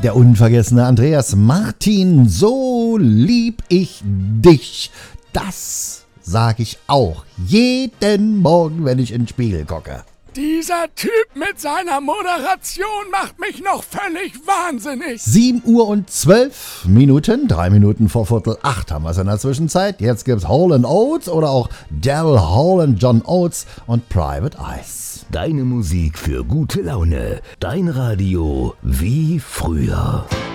Der unvergessene Andreas Martin, so lieb ich dich. Das sag ich auch jeden Morgen, wenn ich in den Spiegel gucke. Dieser Typ mit seiner Moderation macht mich noch völlig wahnsinnig. 7:12, 3 Minuten vor 7:45 haben wir es in der Zwischenzeit. Jetzt gibt's Hall & Oates oder auch Daryl Hall und John Oates und Private Eyes. Deine Musik für gute Laune. Dein Radio wie früher.